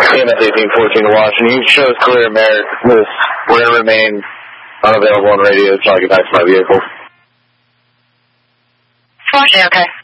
EMS 1814 to Washington. You shows clear merit. We're going to remain unavailable on radio until I get back to my vehicle. Washington, okay.